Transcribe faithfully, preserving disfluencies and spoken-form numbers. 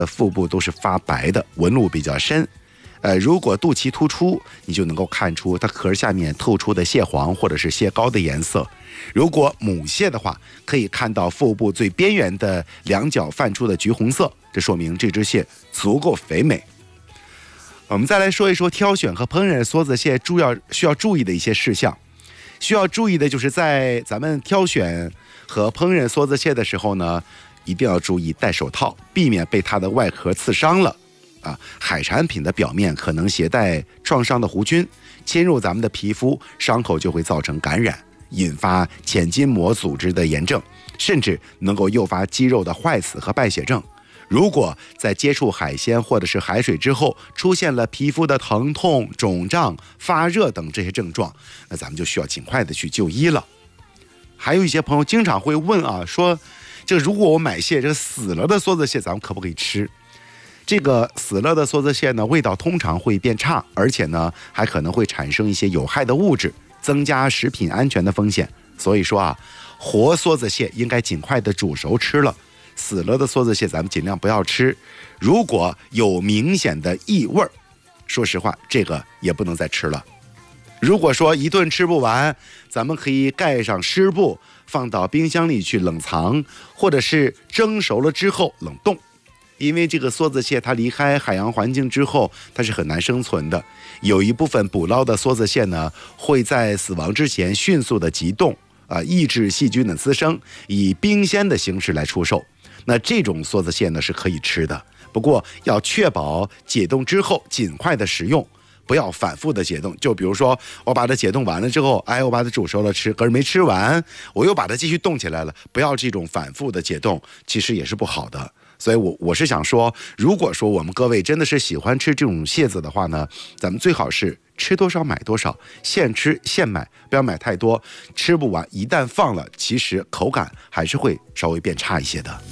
呃腹部都是发白的，纹路比较深。呃，如果肚脐突出，你就能够看出它壳下面透出的蟹黄或者是蟹膏的颜色。如果母蟹的话，可以看到腹部最边缘的两角泛出的橘红色，这说明这只蟹足够肥美。我们再来说一说挑选和烹饪梭子蟹主要需要注意的一些事项。需要注意的就是在咱们挑选和烹饪梭子蟹的时候呢，一定要注意戴手套，避免被它的外壳刺伤了。啊，海产品的表面可能携带创伤的弧菌，侵入咱们的皮肤，伤口就会造成感染，引发浅筋膜组织的炎症，甚至能够诱发肌肉的坏死和败血症。如果在接触海鲜或者是海水之后出现了皮肤的疼痛、肿胀、发热等这些症状，那咱们就需要尽快的去就医了。还有一些朋友经常会问啊，说这如果我买蟹，这个死了的梭子蟹咱们可不可以吃？这个死了的梭子蟹呢，味道通常会变差，而且呢还可能会产生一些有害的物质，增加食品安全的风险。所以说啊，活梭子蟹应该尽快的煮熟吃了，死了的梭子蟹咱们尽量不要吃。如果有明显的异味，说实话这个也不能再吃了。如果说一顿吃不完，咱们可以盖上湿布，放到冰箱里去冷藏，或者是蒸熟了之后冷冻。因为这个梭子蟹它离开海洋环境之后，它是很难生存的。有一部分捕捞的梭子蟹呢，会在死亡之前迅速的急冻啊、呃，抑制细菌的滋生，以冰鲜的形式来出售。那这种梭子蟹呢是可以吃的，不过要确保解冻之后尽快的食用，不要反复的解冻。就比如说我把它解冻完了之后，哎，我把它煮熟了吃，可是没吃完，我又把它继续冻起来了，不要这种反复的解冻，其实也是不好的。所以我我是想说，如果说我们各位真的是喜欢吃这种蟹子的话呢，咱们最好是吃多少买多少，现吃现买，不要买太多，吃不完一旦放了，其实口感还是会稍微变差一些的。